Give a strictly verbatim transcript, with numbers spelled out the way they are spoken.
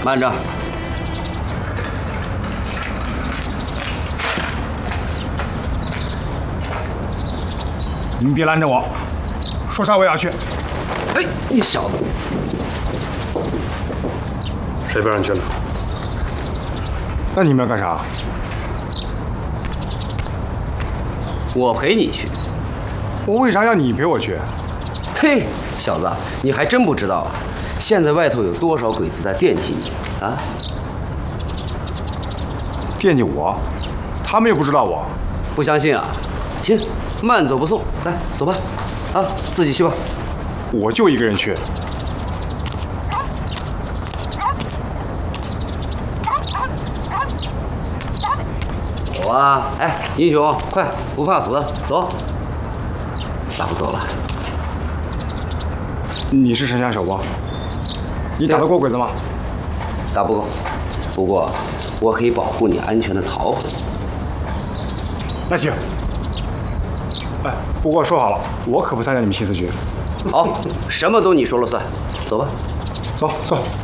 慢着。 你们别拦着我，说啥我也要去。 哎，你小子， 谁不让你去了？ 那你们要干啥？ 我陪你去。 我为啥要你陪我去？ 嘿，小子，你还真不知道啊！现在外头有多少鬼子在惦记你啊？ 惦记我？他们又不知道我。 不相信啊？行，慢走不送，来，走吧。啊，自己去吧。 我就一个人去。 走啊！哎，英雄，快，不怕死，走。咋不走了？ 你是神枪手不？你打得过鬼子吗？ 打不过，不过我可以保护你安全的逃回。 那行。哎，不过说好了，我可不参加你们新四局。 好，什么都你说了算。走吧。 走走。